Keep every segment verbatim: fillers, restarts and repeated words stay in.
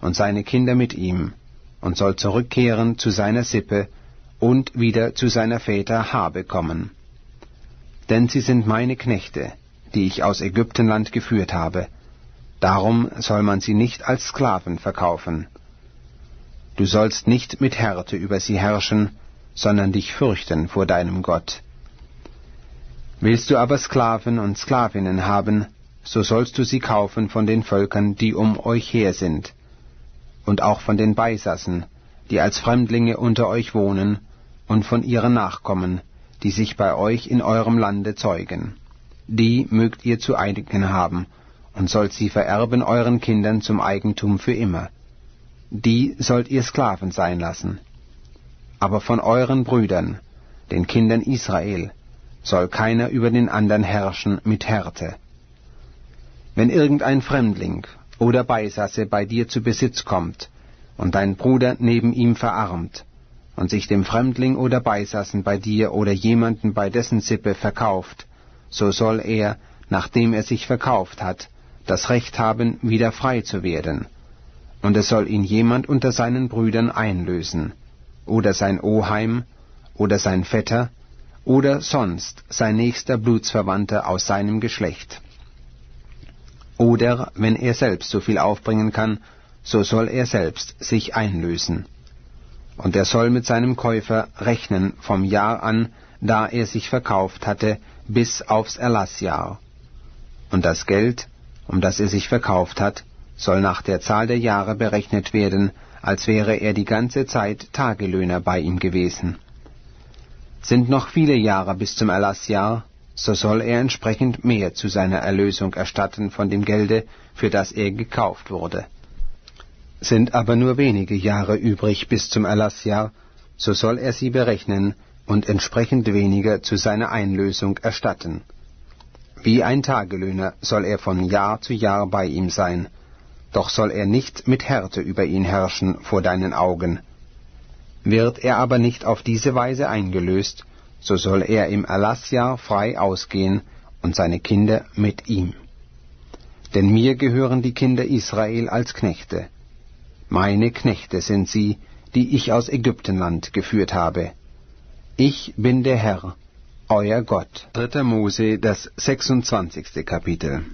und seine Kinder mit ihm, und soll zurückkehren zu seiner Sippe und wieder zu seiner Väter Habe kommen. Denn sie sind meine Knechte, die ich aus Ägyptenland geführt habe. Darum soll man sie nicht als Sklaven verkaufen. Du sollst nicht mit Härte über sie herrschen, sondern dich fürchten vor deinem Gott. Willst du aber Sklaven und Sklavinnen haben, so sollst du sie kaufen von den Völkern, die um euch her sind, und auch von den Beisassen, die als Fremdlinge unter euch wohnen, und von ihren Nachkommen, die sich bei euch in eurem Lande zeugen. Die mögt ihr zu eigen haben, und sollt sie vererben euren Kindern zum Eigentum für immer. Die sollt ihr Sklaven sein lassen. Aber von euren Brüdern, den Kindern Israel, soll keiner über den anderen herrschen mit Härte. Wenn irgendein Fremdling oder Beisasse bei dir zu Besitz kommt, und dein Bruder neben ihm verarmt, und sich dem Fremdling oder Beisassen bei dir oder jemanden bei dessen Sippe verkauft, so soll er, nachdem er sich verkauft hat, das Recht haben, wieder frei zu werden, und es soll ihn jemand unter seinen Brüdern einlösen, oder sein Oheim, oder sein Vetter, oder sonst sein nächster Blutsverwandter aus seinem Geschlecht. Oder wenn er selbst so viel aufbringen kann, so soll er selbst sich einlösen. Und er soll mit seinem Käufer rechnen vom Jahr an, da er sich verkauft hatte, bis aufs Erlassjahr. Und das Geld, um das er sich verkauft hat, soll nach der Zahl der Jahre berechnet werden, als wäre er die ganze Zeit Tagelöhner bei ihm gewesen. Sind noch viele Jahre bis zum Erlassjahr, so soll er entsprechend mehr zu seiner Erlösung erstatten von dem Gelde, für das er gekauft wurde. Sind aber nur wenige Jahre übrig bis zum Erlassjahr, so soll er sie berechnen und entsprechend weniger zu seiner Einlösung erstatten. Wie ein Tagelöhner soll er von Jahr zu Jahr bei ihm sein, doch soll er nicht mit Härte über ihn herrschen vor deinen Augen. Wird er aber nicht auf diese Weise eingelöst, so soll er im Erlassjahr frei ausgehen und seine Kinder mit ihm. Denn mir gehören die Kinder Israel als Knechte. Meine Knechte sind sie, die ich aus Ägyptenland geführt habe. Ich bin der Herr, euer Gott. dritter Mose, das sechsundzwanzigste Kapitel.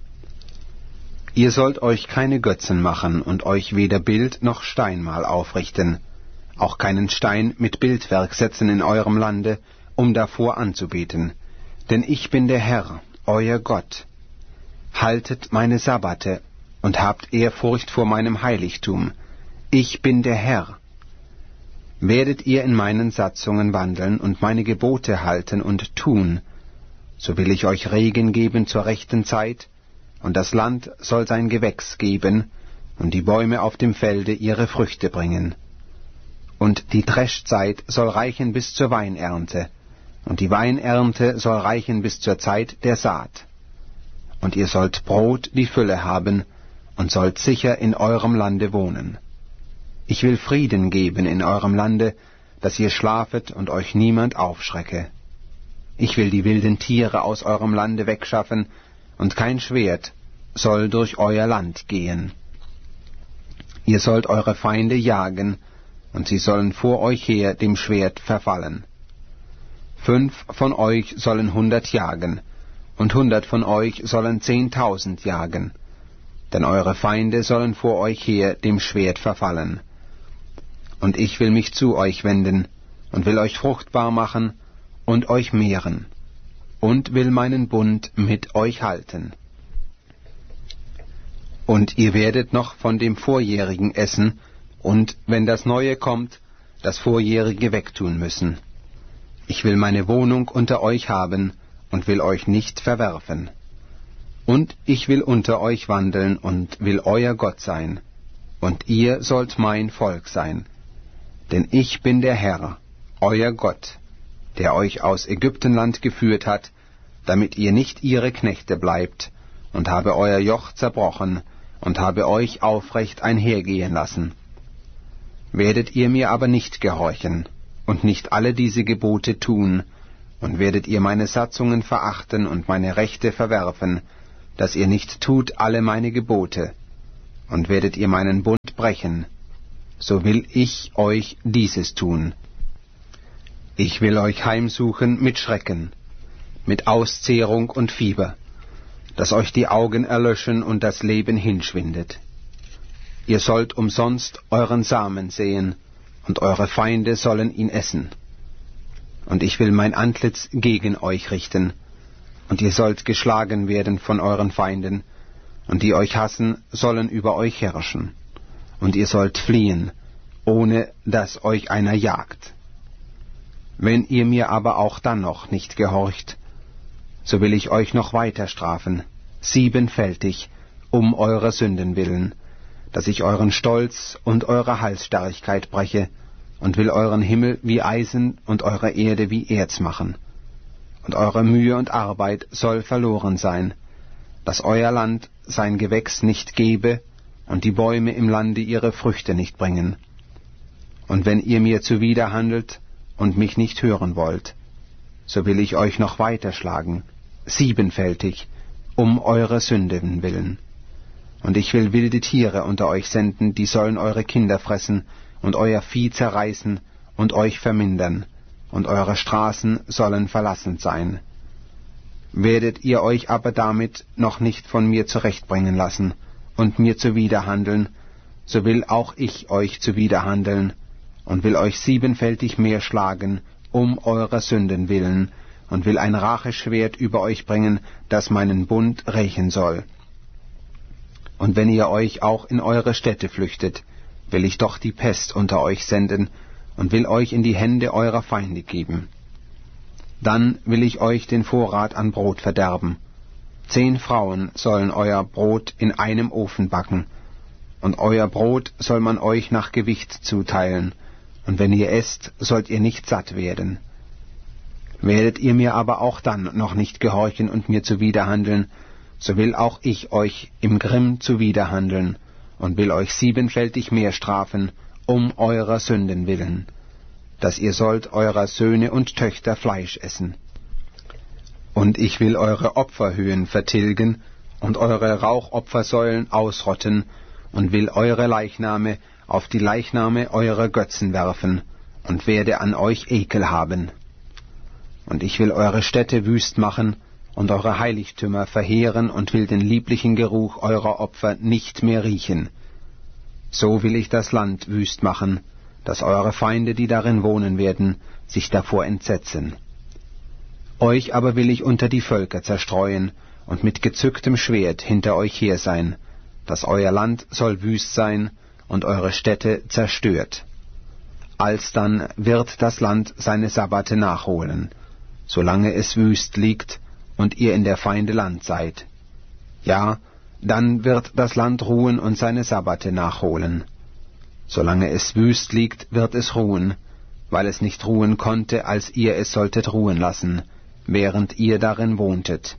Ihr sollt euch keine Götzen machen und euch weder Bild noch Steinmal aufrichten, auch keinen Stein mit Bildwerk setzen in eurem Lande, um davor anzubeten. Denn ich bin der Herr, euer Gott. Haltet meine Sabbate und habt Ehrfurcht vor meinem Heiligtum. Ich bin der Herr. Werdet ihr in meinen Satzungen wandeln und meine Gebote halten und tun, so will ich euch Regen geben zur rechten Zeit, und das Land soll sein Gewächs geben, und die Bäume auf dem Felde ihre Früchte bringen. Und die Dreschzeit soll reichen bis zur Weinernte, und die Weinernte soll reichen bis zur Zeit der Saat. Und ihr sollt Brot die Fülle haben, und sollt sicher in eurem Lande wohnen. Ich will Frieden geben in eurem Lande, dass ihr schlafet und euch niemand aufschrecke. Ich will die wilden Tiere aus eurem Lande wegschaffen, und kein Schwert soll durch euer Land gehen. Ihr sollt eure Feinde jagen, und sie sollen vor euch her dem Schwert verfallen. Fünf von euch sollen hundert jagen, und hundert von euch sollen zehntausend jagen, denn eure Feinde sollen vor euch her dem Schwert verfallen. Und ich will mich zu euch wenden, und will euch fruchtbar machen, und euch mehren, und will meinen Bund mit euch halten. Und ihr werdet noch von dem Vorjährigen essen, und, wenn das Neue kommt, das Vorjährige wegtun müssen. Ich will meine Wohnung unter euch haben, und will euch nicht verwerfen. Und ich will unter euch wandeln, und will euer Gott sein, und ihr sollt mein Volk sein. Denn ich bin der Herr, euer Gott, der euch aus Ägyptenland geführt hat, damit ihr nicht ihre Knechte bleibt, und habe euer Joch zerbrochen, und habe euch aufrecht einhergehen lassen. Werdet ihr mir aber nicht gehorchen, und nicht alle diese Gebote tun, und werdet ihr meine Satzungen verachten und meine Rechte verwerfen, dass ihr nicht tut alle meine Gebote, und werdet ihr meinen Bund brechen, so will ich euch dieses tun. Ich will euch heimsuchen mit Schrecken, mit Auszehrung und Fieber, dass euch die Augen erlöschen und das Leben hinschwindet. Ihr sollt umsonst euren Samen säen, und eure Feinde sollen ihn essen. Und ich will mein Antlitz gegen euch richten, und ihr sollt geschlagen werden von euren Feinden, und die euch hassen, sollen über euch herrschen. Und ihr sollt fliehen, ohne dass euch einer jagt. Wenn ihr mir aber auch dann noch nicht gehorcht, so will ich euch noch weiter strafen, siebenfältig, um eurer Sünden willen, dass ich euren Stolz und eure Halsstarrigkeit breche, und will euren Himmel wie Eisen und eure Erde wie Erz machen. Und eure Mühe und Arbeit soll verloren sein, dass euer Land sein Gewächs nicht gebe und die Bäume im Lande ihre Früchte nicht bringen. Und wenn ihr mir zuwider handelt und mich nicht hören wollt, so will ich euch noch weiter schlagen, siebenfältig, um eure Sünden willen. Und ich will wilde Tiere unter euch senden, die sollen eure Kinder fressen und euer Vieh zerreißen und euch vermindern, und eure Straßen sollen verlassen sein. Werdet ihr euch aber damit noch nicht von mir zurechtbringen lassen und mir zuwiderhandeln, so will auch ich euch zuwiderhandeln und will euch siebenfältig mehr schlagen, um eurer Sünden willen, und will ein Racheschwert über euch bringen, das meinen Bund rächen soll. Und wenn ihr euch auch in eure Städte flüchtet, will ich doch die Pest unter euch senden und will euch in die Hände eurer Feinde geben. Dann will ich euch den Vorrat an Brot verderben. Zehn Frauen sollen euer Brot in einem Ofen backen, und euer Brot soll man euch nach Gewicht zuteilen, und wenn ihr esst, sollt ihr nicht satt werden. Werdet ihr mir aber auch dann noch nicht gehorchen und mir zuwiderhandeln, so will auch ich euch im Grimm zuwiderhandeln und will euch siebenfältig mehr strafen, um eurer Sünden willen, dass ihr sollt eurer Söhne und Töchter Fleisch essen. Und ich will eure Opferhöhen vertilgen und eure Rauchopfersäulen ausrotten und will eure Leichname auf die Leichname eurer Götzen werfen und werde an euch Ekel haben. Und ich will eure Städte wüst machen und eure Heiligtümer verheeren und will den lieblichen Geruch eurer Opfer nicht mehr riechen. So will ich das Land wüst machen, dass eure Feinde, die darin wohnen werden, sich davor entsetzen. Euch aber will ich unter die Völker zerstreuen und mit gezücktem Schwert hinter euch her sein, dass euer Land soll wüst sein und eure Städte zerstört. Alsdann wird das Land seine Sabbate nachholen, solange es wüst liegt und ihr in der Feinde Land seid. Ja, dann wird das Land ruhen und seine Sabbate nachholen. Solange es wüst liegt, wird es ruhen, weil es nicht ruhen konnte, als ihr es solltet ruhen lassen, während ihr darin wohntet.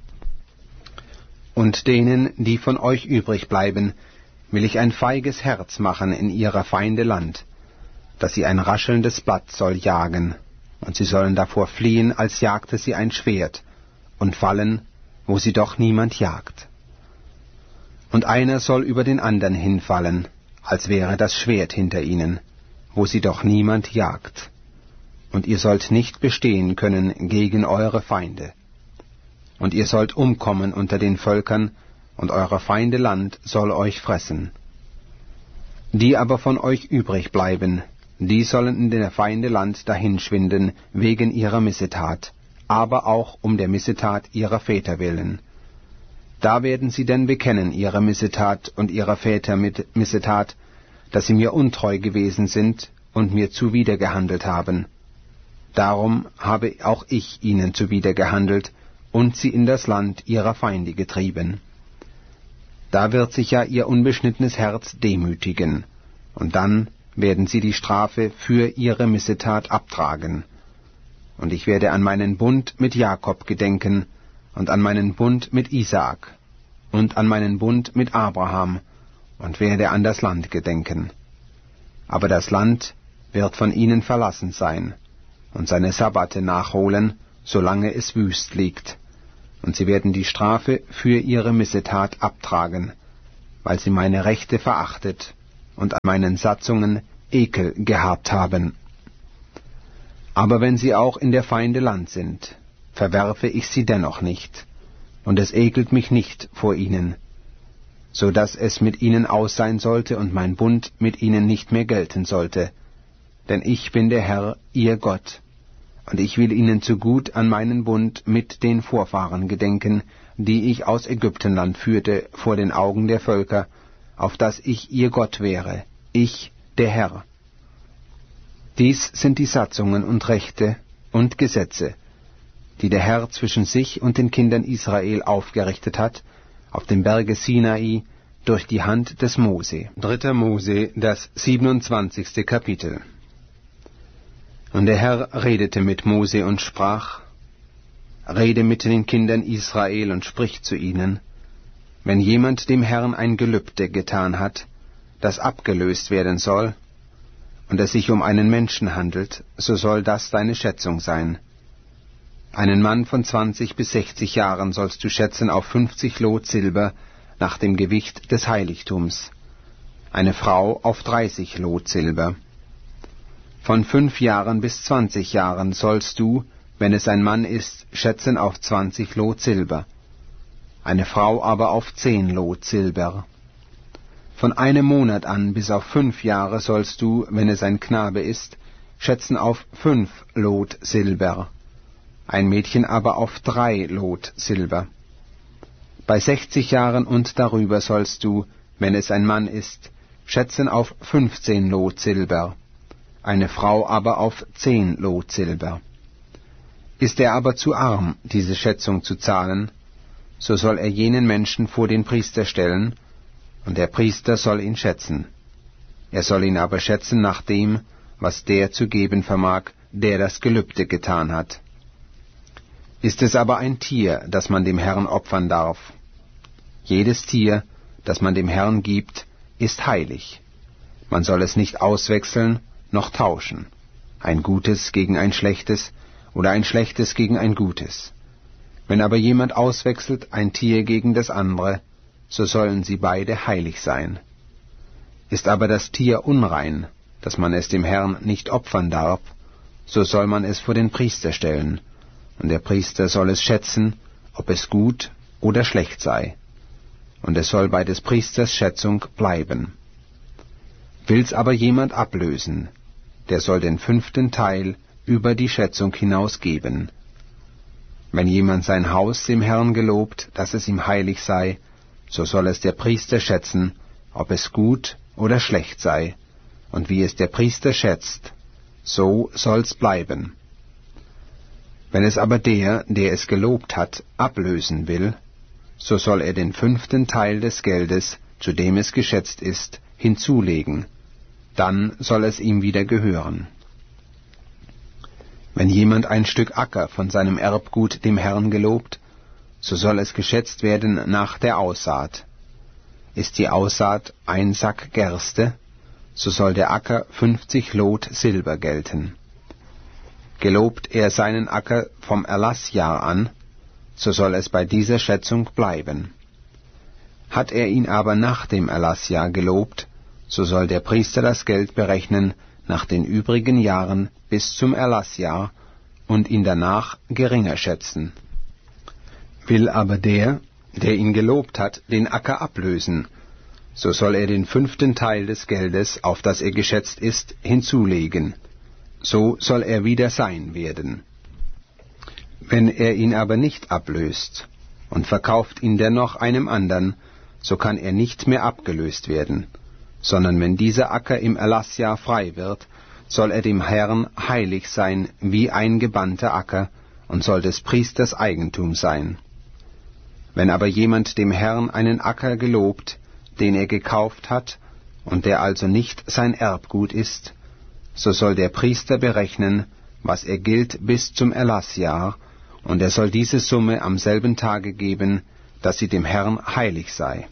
Und denen, die von euch übrig bleiben, will ich ein feiges Herz machen in ihrer Feinde Land, dass sie ein raschelndes Blatt soll jagen, und sie sollen davor fliehen, als jagte sie ein Schwert, und fallen, wo sie doch niemand jagt. Und einer soll über den andern hinfallen, als wäre das Schwert hinter ihnen, wo sie doch niemand jagt. Und ihr sollt nicht bestehen können gegen eure Feinde. Und ihr sollt umkommen unter den Völkern, und eure Feinde Land soll euch fressen. Die aber von euch übrig bleiben, die sollen in der Feinde Land dahinschwinden wegen ihrer Missetat, aber auch um der Missetat ihrer Väter willen. Da werden sie denn bekennen ihre Missetat und ihrer Väter mit Missetat, dass sie mir untreu gewesen sind und mir zuwider gehandelt haben. Darum habe auch ich ihnen zuwider gehandelt und sie in das Land ihrer Feinde getrieben. Da wird sich ja ihr unbeschnittenes Herz demütigen, und dann werden sie die Strafe für ihre Missetat abtragen. Und ich werde an meinen Bund mit Jakob gedenken, und an meinen Bund mit Isaak, und an meinen Bund mit Abraham, und werde an das Land gedenken. Aber das Land wird von ihnen verlassen sein, und seine Sabbate nachholen, solange es wüst liegt, und sie werden die Strafe für ihre Missetat abtragen, weil sie meine Rechte verachtet und an meinen Satzungen Ekel gehabt haben. Aber wenn sie auch in der Feinde Land sind, verwerfe ich sie dennoch nicht, und es ekelt mich nicht vor ihnen, so dass es mit ihnen aus sein sollte und mein Bund mit ihnen nicht mehr gelten sollte. Denn ich bin der Herr, ihr Gott, und ich will ihnen zugut an meinen Bund mit den Vorfahren gedenken, die ich aus Ägyptenland führte vor den Augen der Völker, auf dass ich ihr Gott wäre, ich, der Herr. Dies sind die Satzungen und Rechte und Gesetze, die der Herr zwischen sich und den Kindern Israel aufgerichtet hat, auf dem Berge Sinai, durch die Hand des Mose. Dritter Mose, das siebenundzwanzigste Kapitel. Und der Herr redete mit Mose und sprach: Rede mit den Kindern Israel und sprich zu ihnen: Wenn jemand dem Herrn ein Gelübde getan hat, das abgelöst werden soll, und es sich um einen Menschen handelt, so soll das deine Schätzung sein. Einen Mann von zwanzig bis sechzig Jahren sollst du schätzen auf fünfzig Lot Silber nach dem Gewicht des Heiligtums, eine Frau auf dreißig Lot Silber. Von fünf Jahren bis zwanzig Jahren sollst du, wenn es ein Mann ist, schätzen auf zwanzig Lot Silber, eine Frau aber auf zehn Lot Silber. Von einem Monat an bis auf fünf Jahre sollst du, wenn es ein Knabe ist, schätzen auf fünf Lot Silber, ein Mädchen aber auf drei Lot Silber. Bei sechzig Jahren und darüber sollst du, wenn es ein Mann ist, schätzen auf fünfzehn Lot Silber, eine Frau aber auf zehn Lot Silber. Ist er aber zu arm, diese Schätzung zu zahlen, so soll er jenen Menschen vor den Priester stellen, und der Priester soll ihn schätzen. Er soll ihn aber schätzen nach dem, was der zu geben vermag, der das Gelübde getan hat. Ist es aber ein Tier, das man dem Herrn opfern darf? Jedes Tier, das man dem Herrn gibt, ist heilig. Man soll es nicht auswechseln, noch tauschen, ein Gutes gegen ein Schlechtes oder ein Schlechtes gegen ein Gutes. Wenn aber jemand auswechselt ein Tier gegen das andere, so sollen sie beide heilig sein. Ist aber das Tier unrein, dass man es dem Herrn nicht opfern darf, so soll man es vor den Priester stellen, und der Priester soll es schätzen, ob es gut oder schlecht sei, und es soll bei des Priesters Schätzung bleiben. Will's aber jemand ablösen, der soll den fünften Teil über die Schätzung hinausgeben. Wenn jemand sein Haus dem Herrn gelobt, dass es ihm heilig sei, so soll es der Priester schätzen, ob es gut oder schlecht sei, und wie es der Priester schätzt, so soll's bleiben. Wenn es aber der, der es gelobt hat, ablösen will, so soll er den fünften Teil des Geldes, zu dem es geschätzt ist, hinzulegen, dann soll es ihm wieder gehören. Wenn jemand ein Stück Acker von seinem Erbgut dem Herrn gelobt, so soll es geschätzt werden nach der Aussaat. Ist die Aussaat ein Sack Gerste, so soll der Acker fünfzig Lot Silber gelten. Gelobt er seinen Acker vom Erlassjahr an, so soll es bei dieser Schätzung bleiben. Hat er ihn aber nach dem Erlassjahr gelobt, so soll der Priester das Geld berechnen nach den übrigen Jahren bis zum Erlassjahr und ihn danach geringer schätzen. Will aber der, der ihn gelobt hat, den Acker ablösen, so soll er den fünften Teil des Geldes, auf das er geschätzt ist, hinzulegen. So soll er wieder sein werden. Wenn er ihn aber nicht ablöst und verkauft ihn dennoch einem andern, so kann er nicht mehr abgelöst werden, sondern wenn dieser Acker im Erlassjahr frei wird, soll er dem Herrn heilig sein wie ein gebannter Acker und soll des Priesters Eigentum sein. Wenn aber jemand dem Herrn einen Acker gelobt, den er gekauft hat, und der also nicht sein Erbgut ist, so soll der Priester berechnen, was er gilt bis zum Erlassjahr, und er soll diese Summe am selben Tage geben, dass sie dem Herrn heilig sei.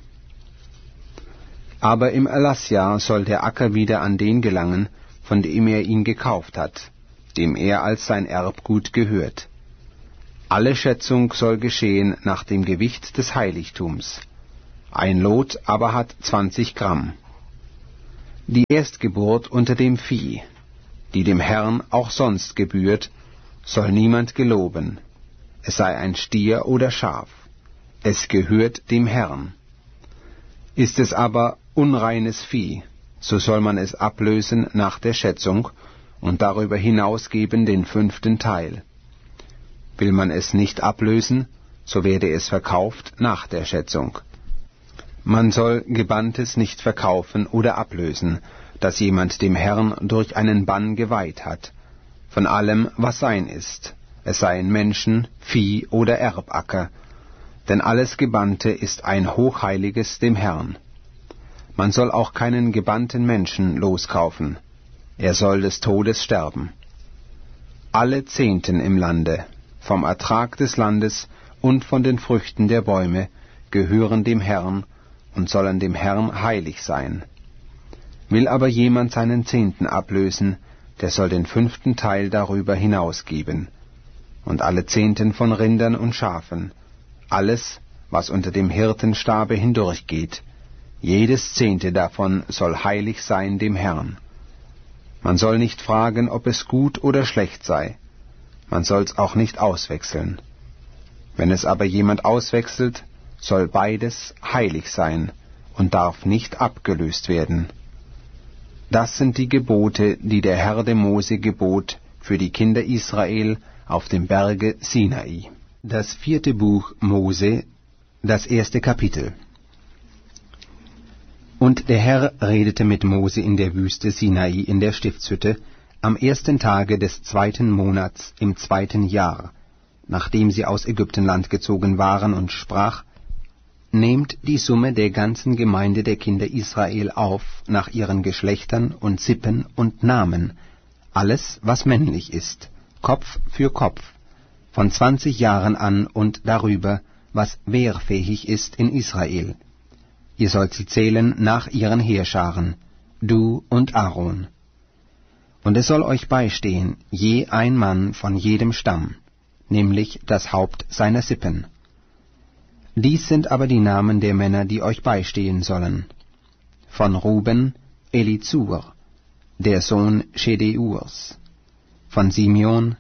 Aber im Erlassjahr soll der Acker wieder an den gelangen, von dem er ihn gekauft hat, dem er als sein Erbgut gehört. Alle Schätzung soll geschehen nach dem Gewicht des Heiligtums. ein Lot aber hat zwanzig Gramm. Die Erstgeburt unter dem Vieh, die dem Herrn auch sonst gebührt, soll niemand geloben, es sei ein Stier oder Schaf, es gehört dem Herrn. Ist es aber unreines Vieh, so soll man es ablösen nach der Schätzung und darüber hinaus geben den fünften Teil. Will man es nicht ablösen, so werde es verkauft nach der Schätzung. Man soll Gebanntes nicht verkaufen oder ablösen, das jemand dem Herrn durch einen Bann geweiht hat, von allem, was sein ist, es seien Menschen, Vieh oder Erbacker, denn alles Gebannte ist ein hochheiliges dem Herrn. Man soll auch keinen gebannten Menschen loskaufen, er soll des Todes sterben. Alle Zehnten im Lande, vom Ertrag des Landes und von den Früchten der Bäume, gehören dem Herrn und sollen dem Herrn heilig sein. Will aber jemand seinen Zehnten ablösen, der soll den fünften Teil darüber hinausgeben, und alle Zehnten von Rindern und Schafen, alles, was unter dem Hirtenstabe hindurchgeht, jedes Zehnte davon soll heilig sein dem Herrn. Man soll nicht fragen, ob es gut oder schlecht sei, man soll's auch nicht auswechseln. Wenn es aber jemand auswechselt, soll beides heilig sein und darf nicht abgelöst werden. Das sind die Gebote, die der Herr dem Mose gebot für die Kinder Israel auf dem Berge Sinai. Das vierte Buch Mose, das erste Kapitel. Und der Herr redete mit Mose in der Wüste Sinai in der Stiftshütte am ersten Tage des zweiten Monats im zweiten Jahr, nachdem sie aus Ägyptenland gezogen waren, und sprach: Nehmt die Summe der ganzen Gemeinde der Kinder Israel auf, nach ihren Geschlechtern und Sippen und Namen, alles, was männlich ist, Kopf für Kopf, von zwanzig Jahren an und darüber, was wehrfähig ist in Israel. Ihr sollt sie zählen nach ihren Heerscharen, du und Aaron. Und es soll euch beistehen, je ein Mann von jedem Stamm, nämlich das Haupt seiner Sippen. Dies sind aber die Namen der Männer, die euch beistehen sollen. Von Ruben, Elizur, der Sohn Schedeurs. Von Simeon,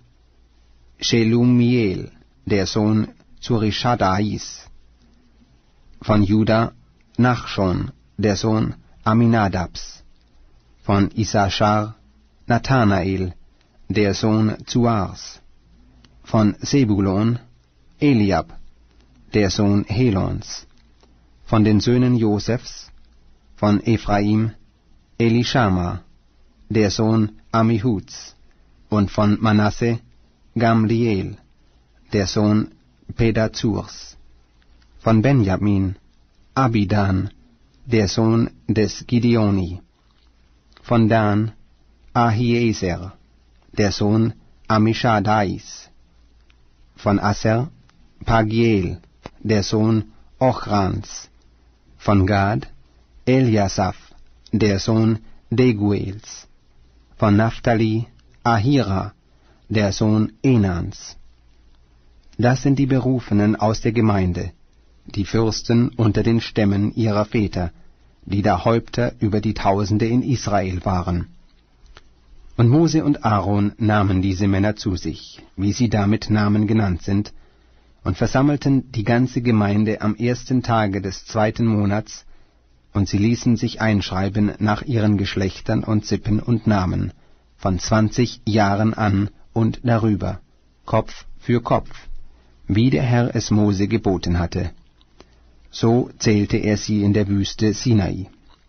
Shelumiel, der Sohn Zurishadais. Von Juda, Nachschon, der Sohn Aminadabs. Von Issachar, Nathanael, der Sohn Zuars. Von Sebulon, Eliab, der Sohn Helons. Von den Söhnen Josefs, von Ephraim, Elishama, der Sohn Ammihuds. Und von Manasse, Gamliel, der Sohn Pedazurs. Von Benjamin, Abidan, der Sohn des Gideoni. Von Dan, Ahieser, der Sohn Amishadais. Von Asser, Pagiel, der Sohn Ochrans. Von Gad, Eliasaph, der Sohn Deguels. Von Naphtali, Ahira, der Sohn Enans. Das sind die Berufenen aus der Gemeinde, die Fürsten unter den Stämmen ihrer Väter, die da Häupter über die Tausende in Israel waren. Und Mose und Aaron nahmen diese Männer zu sich, wie sie da mit Namen genannt sind, und versammelten die ganze Gemeinde am ersten Tage des zweiten Monats, und sie ließen sich einschreiben nach ihren Geschlechtern und Sippen und Namen, von zwanzig Jahren an und darüber, Kopf für Kopf, wie der Herr es Mose geboten hatte. So zählte er sie in der Wüste Sinai.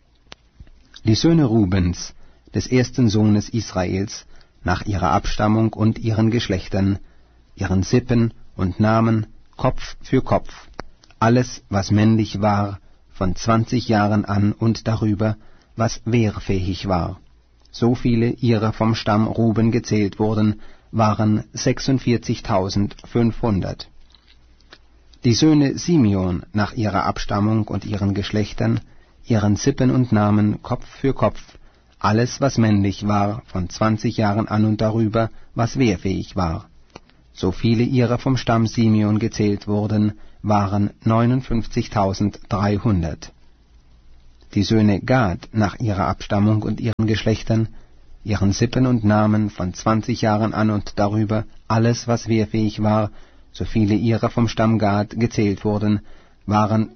Die Söhne Rubens, des ersten Sohnes Israels, nach ihrer Abstammung und ihren Geschlechtern, ihren Sippen und Namen, Kopf für Kopf, alles, was männlich war, von zwanzig Jahren an und darüber, was wehrfähig war. So viele ihrer vom Stamm Ruben gezählt wurden, waren sechsundvierzigtausendfünfhundert. Die Söhne Simeon nach ihrer Abstammung und ihren Geschlechtern, ihren Sippen und Namen, Kopf für Kopf, alles, was männlich war, von zwanzig Jahren an und darüber, was wehrfähig war. So viele ihrer vom Stamm Simeon gezählt wurden, waren neunundfünfzigtausenddreihundert. Die Söhne Gad nach ihrer Abstammung und ihren Geschlechtern, ihren Sippen und Namen von zwanzig Jahren an und darüber, alles was wehrfähig war, so viele ihrer vom Stamm Gad gezählt wurden, waren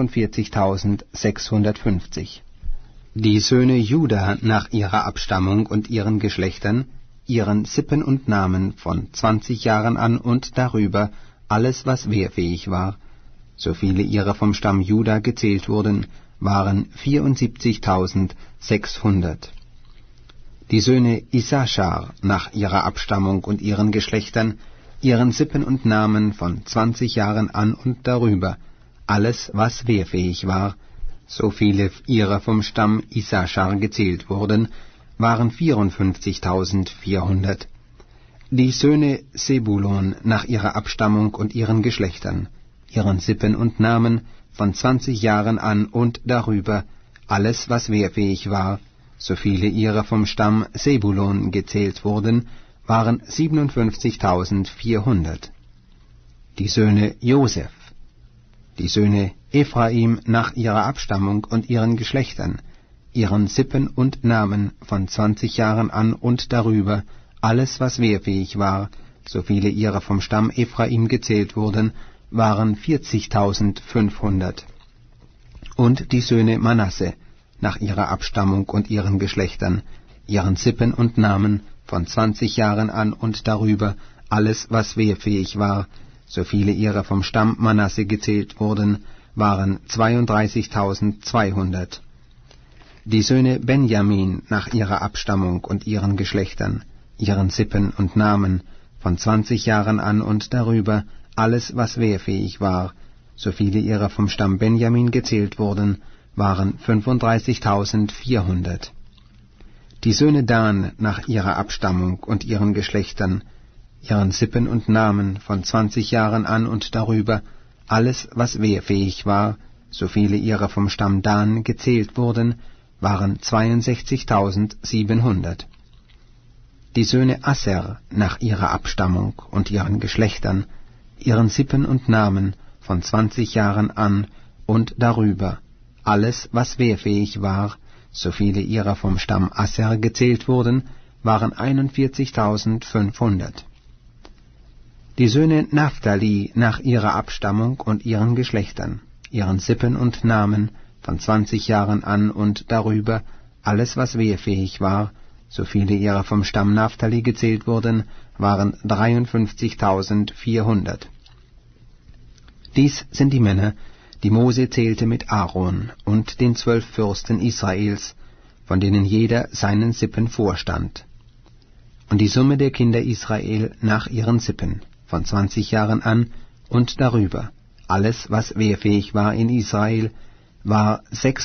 fünfundvierzigtausendsechshundertfünfzig. Die Söhne Juda nach ihrer Abstammung und ihren Geschlechtern, ihren Sippen und Namen von zwanzig Jahren an und darüber, alles was wehrfähig war, so viele ihrer vom Stamm Juda gezählt wurden, waren vierundsiebzigtausendsechshundert. Die Söhne Issachar nach ihrer Abstammung und ihren Geschlechtern, ihren Sippen und Namen von zwanzig Jahren an und darüber, alles was wehrfähig war, so viele ihrer vom Stamm Issachar gezählt wurden, waren vierundfünfzigtausendvierhundert. Die Söhne Sebulon nach ihrer Abstammung und ihren Geschlechtern, ihren Sippen und Namen von zwanzig Jahren an und darüber, alles was wehrfähig war, so viele ihrer vom Stamm Sebulon gezählt wurden, waren siebenundfünfzigtausendvierhundert. Die Söhne Josef, die Söhne Ephraim nach ihrer Abstammung und ihren Geschlechtern, ihren Sippen und Namen von zwanzig Jahren an und darüber, alles was wehrfähig war, so viele ihrer vom Stamm Ephraim gezählt wurden, waren vierzigtausendfünfhundert. Und die Söhne Manasse nach ihrer Abstammung und ihren Geschlechtern, ihren Sippen und Namen von zwanzig Jahren an und darüber, alles was wehrfähig war, so viele ihrer vom Stamm Manasse gezählt wurden, waren zweiunddreißigtausendzweihundert. Die Söhne Benjamin nach ihrer Abstammung und ihren Geschlechtern, ihren Sippen und Namen, von zwanzig Jahren an und darüber, alles was wehrfähig war, so viele ihrer vom Stamm Benjamin gezählt wurden, waren fünfunddreißigtausendvierhundert. Die Söhne Dan nach ihrer Abstammung und ihren Geschlechtern, ihren Sippen und Namen, von zwanzig Jahren an und darüber, alles was wehrfähig war, so viele ihrer vom Stamm Dan gezählt wurden, waren zweiundsechzigtausendsiebenhundert. Die Söhne Asser nach ihrer Abstammung und ihren Geschlechtern, ihren Sippen und Namen, von zwanzig Jahren an und darüber, alles was wehrfähig war, so viele ihrer vom Stamm Asser gezählt wurden, waren einundvierzigtausendfünfhundert. Die Söhne Naphtali nach ihrer Abstammung und ihren Geschlechtern, ihren Sippen und Namen, von zwanzig Jahren an und darüber, alles was wehrfähig war, so viele ihrer vom Stamm Naphtali gezählt wurden, waren dreiundfünfzigtausendvierhundert. Dies sind die Männer, die Mose zählte mit Aaron und den zwölf Fürsten Israels, von denen jeder seinen Sippen vorstand. Und die Summe der Kinder Israel nach ihren Sippen, von zwanzig Jahren an und darüber, alles was wehrfähig war in Israel, war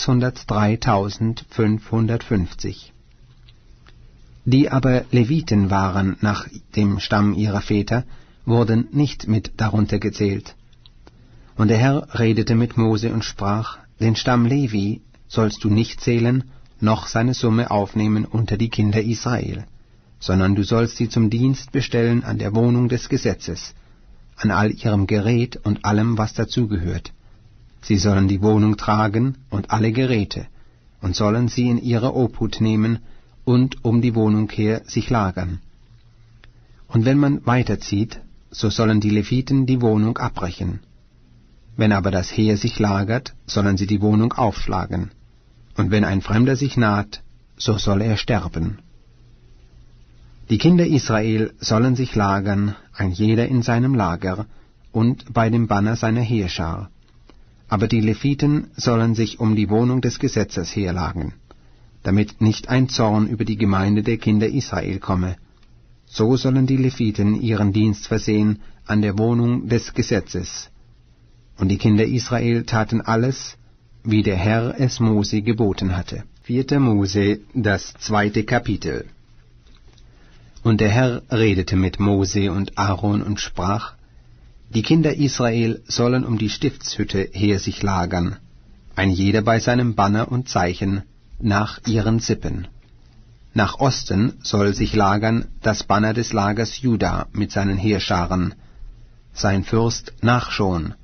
sechshundertdreitausendfünfhundertfünfzig. Die aber Leviten waren nach dem Stamm ihrer Väter, wurden nicht mit darunter gezählt. Und der Herr redete mit Mose und sprach, den Stamm Levi sollst du nicht zählen, noch seine Summe aufnehmen unter die Kinder Israel, sondern du sollst sie zum Dienst bestellen an der Wohnung des Gesetzes, an all ihrem Gerät und allem, was dazugehört. Sie sollen die Wohnung tragen und alle Geräte, und sollen sie in ihre Obhut nehmen und um die Wohnung her sich lagern. Und wenn man weiterzieht, so sollen die Leviten die Wohnung abbrechen. Wenn aber das Heer sich lagert, sollen sie die Wohnung aufschlagen. Und wenn ein Fremder sich naht, so soll er sterben. Die Kinder Israel sollen sich lagern, ein jeder in seinem Lager, und bei dem Banner seiner Heerschar. Aber die Leviten sollen sich um die Wohnung des Gesetzes herlagern, damit nicht ein Zorn über die Gemeinde der Kinder Israel komme. So sollen die Leviten ihren Dienst versehen an der Wohnung des Gesetzes. Und die Kinder Israel taten alles, wie der Herr es Mose geboten hatte. Vierter Mose, das zweite Kapitel. Und der Herr redete mit Mose und Aaron und sprach, die Kinder Israel sollen um die Stiftshütte her sich lagern, ein jeder bei seinem Banner und Zeichen, nach ihren Sippen. Nach Osten soll sich lagern das Banner des Lagers Juda mit seinen Heerscharen, sein Fürst Nachschon,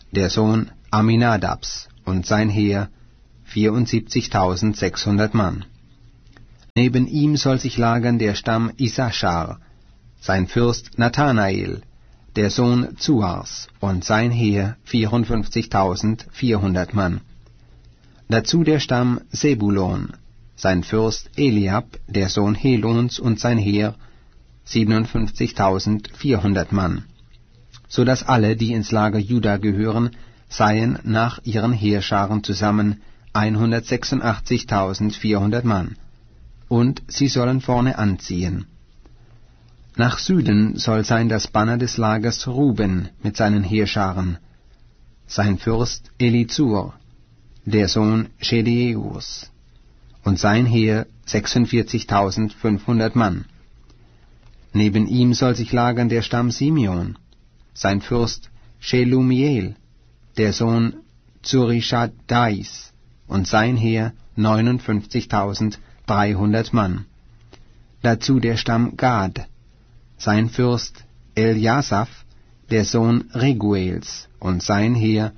der Sohn Aminadabs, und sein Heer vierundsiebzigtausendsechshundert Mann. Neben ihm soll sich lagern der Stamm Issachar, sein Fürst Nathanael, der Sohn Zuars, und sein Heer vierundfünfzigtausendvierhundert Mann. Dazu der Stamm Sebulon, sein Fürst Eliab, der Sohn Helons, und sein Heer siebenundfünfzigtausendvierhundert Mann, so dass alle, die ins Lager Juda gehören, seien nach ihren Heerscharen zusammen hundertsechsundachtzigtausendvierhundert Mann, und sie sollen vorne anziehen. Nach Süden soll sein das Banner des Lagers Ruben mit seinen Heerscharen, sein Fürst Elizur, der Sohn Schedeurs, und sein Heer sechsundvierzigtausendfünfhundert Mann. Neben ihm soll sich lagern der Stamm Simeon, sein Fürst Shelumiel, der Sohn Zurishadais, und sein Heer neunundfünfzigtausenddreihundert Mann. Dazu der Stamm Gad, sein Fürst Eljasaph, der Sohn Reguels, und sein Heer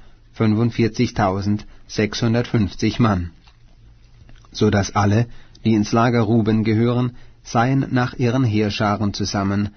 fünfundvierzigtausendsechshundertfünfzig Mann, so dass alle, die ins Lager Ruben gehören, seien nach ihren Heerscharen zusammen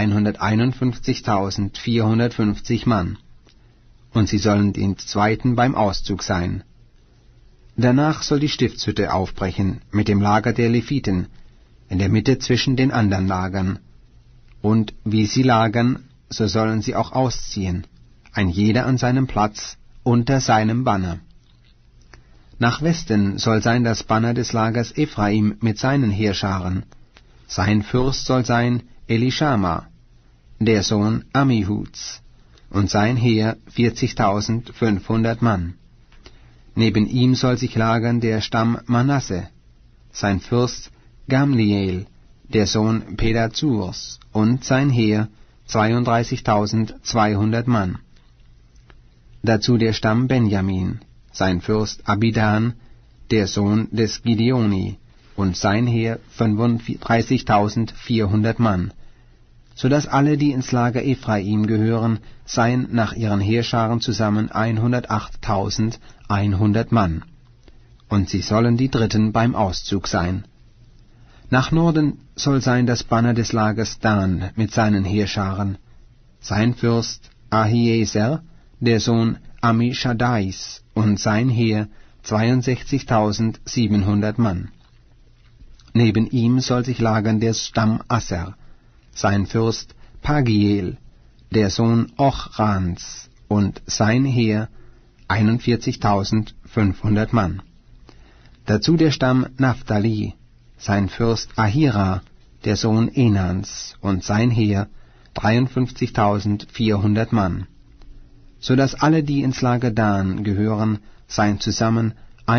hunderteinundfünfzigtausendvierhundertfünfzig Mann, und sie sollen den Zweiten beim Auszug sein. Danach soll die Stiftshütte aufbrechen mit dem Lager der Leviten, in der Mitte zwischen den anderen Lagern. Und wie sie lagern, so sollen sie auch ausziehen, ein jeder an seinem Platz, unter seinem Banner. Nach Westen soll sein das Banner des Lagers Ephraim mit seinen Heerscharen. Sein Fürst soll sein Elishama, der Sohn Ammihuds, und sein Heer vierzigtausendfünfhundert Mann. Neben ihm soll sich lagern der Stamm Manasse, sein Fürst Gamliel, der Sohn Pedazurs, und sein Heer zweiunddreißigtausendzweihundert Mann. Dazu der Stamm Benjamin, sein Fürst Abidan, der Sohn des Gideoni, und sein Heer fünfunddreißigtausendvierhundert Mann, so dass alle, die ins Lager Ephraim gehören, seien nach ihren Heerscharen zusammen hundertachttausendeinhundert Mann, und sie sollen die Dritten beim Auszug sein. Nach Norden soll sein das Banner des Lagers Dan mit seinen Heerscharen, sein Fürst Ahieser, der Sohn Ammischaddais, und sein Heer zweiundsechzigtausendsiebenhundert Mann. Neben ihm soll sich lagern der Stamm Asser, sein Fürst Pagiel, der Sohn Ochrans, und sein Heer einundvierzigtausendfünfhundert Mann. Dazu der Stamm Naphtali, sein Fürst Ahira, der Sohn Enans, und sein Heer dreiundfünfzigtausendvierhundert Mann, so dass alle, die ins Lager Dan gehören, seien zusammen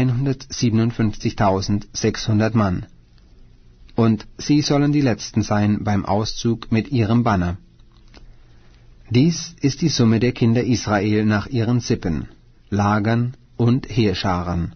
hundertsiebenundfünfzigtausendsechshundert Mann. Und sie sollen die Letzten sein beim Auszug mit ihrem Banner. Dies ist die Summe der Kinder Israel nach ihren Sippen, Lagern und Heerscharen,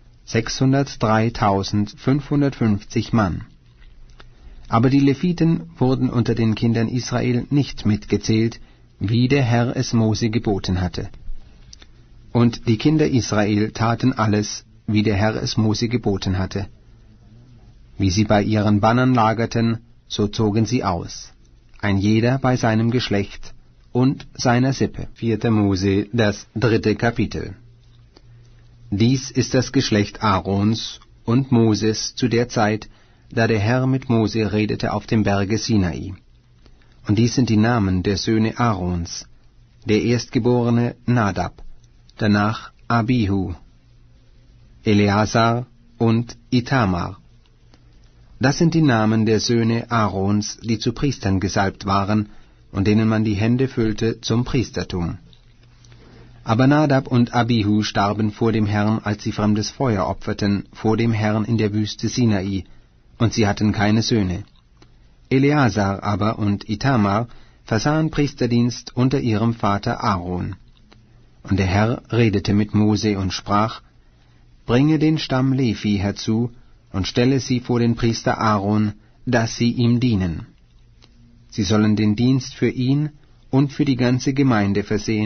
sechshundertdreitausendfünfhundertfünfzig Mann. Aber die Leviten wurden unter den Kindern Israel nicht mitgezählt, wie der Herr es Mose geboten hatte. Und die Kinder Israel taten alles, wie der Herr es Mose geboten hatte. Wie sie bei ihren Bannern lagerten, so zogen sie aus, ein jeder bei seinem Geschlecht und seiner Sippe. vierter Mose, das dritte Kapitel. Dies ist das Geschlecht Aarons und Moses zu der Zeit, da der Herr mit Mose redete auf dem Berge Sinai. Und dies sind die Namen der Söhne Aarons: der Erstgeborene Nadab, danach Abihu, Eleazar und Ithamar. Das sind die Namen der Söhne Aarons, die zu Priestern gesalbt waren und denen man die Hände füllte zum Priestertum. Aber Nadab und Abihu starben vor dem Herrn, als sie fremdes Feuer opferten, vor dem Herrn in der Wüste Sinai, und sie hatten keine Söhne. Eleazar aber und Ithamar versahen Priesterdienst unter ihrem Vater Aaron. Und der Herr redete mit Mose und sprach: Bringe den Stamm Levi herzu und stelle sie vor den Priester Aaron, dass sie ihm dienen. Sie sollen den Dienst für ihn und für die ganze Gemeinde versehen,